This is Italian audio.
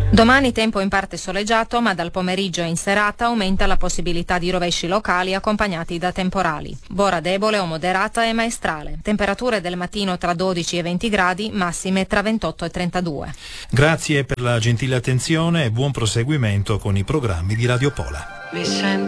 Domani tempo in parte soleggiato, ma dal pomeriggio in serata aumenta la possibilità di rovesci locali accompagnati da temporali. Bora debole o moderata e maestrale. Temperature del mattino tra 12 e 20 gradi, massime tra 28 e 32. Grazie per la gentile attenzione e buon proseguimento con i programmi di Radio Pola.